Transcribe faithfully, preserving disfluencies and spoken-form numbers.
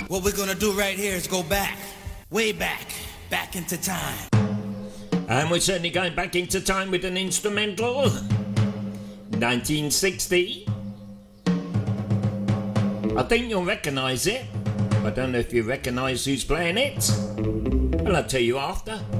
What we're gonna do right here is go back, way back, back into time. And we're certainly going back into time with an instrumental. nineteen sixty. I think you'll recognise it. I don't know if you recognise who's playing it. Well, I'll tell you after.